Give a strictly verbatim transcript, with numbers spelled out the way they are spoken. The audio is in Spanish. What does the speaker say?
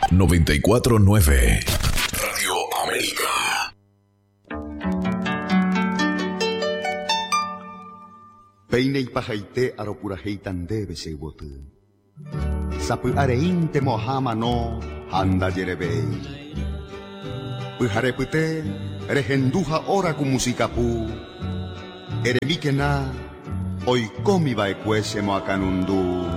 noventa y cuatro punto nueve Radio América. Peine y pajaite aropuraheitande beseibotu. Sapu areinte mohama no handa yerebei. Pujarepute rehenduja ora ku musikapu. Eremikena oikomi baekwese moakanundu.